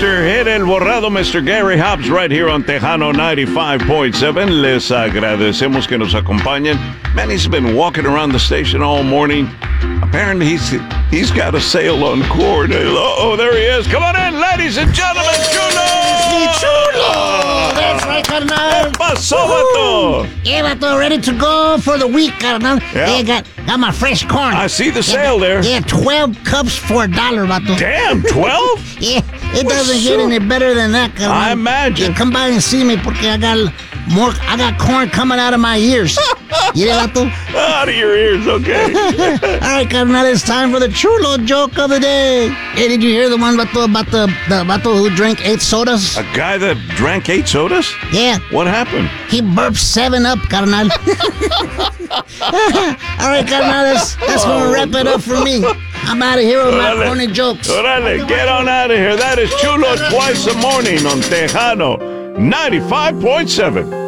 Mr. Hit El Borrado, Mr. Gary Hobbs, right here on Tejano 95.7. Les agradecemos que nos acompañen. Man, he's been walking around the station all morning. Apparently, he's got a sale on corn. Oh, there he is. Come on in, ladies and gentlemen, Chulo! Chulo! That's right, carnal. ¿Qué pasó, vato? Yeah, vato, ready to go for the week, carnal. Yeah. Yeah, got my fresh corn. I see the sale there. Yeah, 12 cups for $1, vato. Damn, 12? Yeah, it doesn't get any better than that, carnal. I imagine. Yeah, come by and see me, porque I got corn coming out of my ears. Yeah, vato? Out of your ears, okay. All right, carnal, it's time for the Chulo joke of the day. Hey, did you hear the one, vato, about the vato who drank 8 sodas? A guy that drank 8 sodas? Yeah. What happened? He burped 7 up, carnal. All right, carnal, that's going to wrap it up for me. I'm out of here with my corny jokes. Orale, get on out of here. That is Chulo twice a morning on Tejano 95.7.